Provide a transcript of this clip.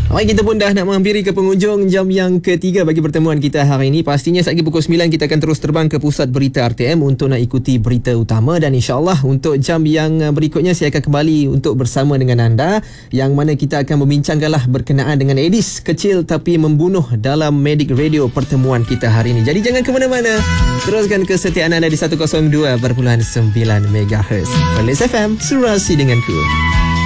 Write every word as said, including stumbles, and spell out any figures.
Baik, kita pun dah nak menghampiri ke penghujung jam yang ketiga bagi pertemuan kita hari ini. Pastinya saat lagi pukul sembilan kita akan terus terbang ke pusat berita R T M untuk nak ikuti berita utama, dan insyaAllah untuk jam yang berikutnya saya akan kembali untuk bersama dengan anda, yang mana kita akan membincangkanlah berkenaan dengan Aedes kecil tapi membunuh dalam Medik Radio pertemuan kita hari ini. Jadi jangan ke mana-mana, teruskan kesetiaan anda di seratus dua perpuluhan sembilan megahertz Perlis F M, Surasi denganku.